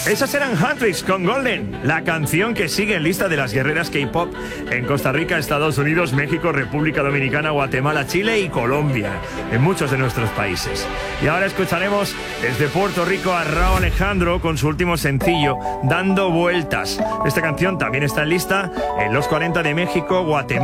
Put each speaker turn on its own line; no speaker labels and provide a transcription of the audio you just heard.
Esas eran Huntrix con Golden, la canción que sigue en lista de las guerreras K-pop en Costa Rica, Estados Unidos, México, República Dominicana, Guatemala, Chile y Colombia, en muchos de nuestros países. Y ahora escucharemos desde Puerto Rico a Rauw Alejandro con su último sencillo, Dando Vueltas. Esta canción también está en lista en los 40 de México, Guatemala,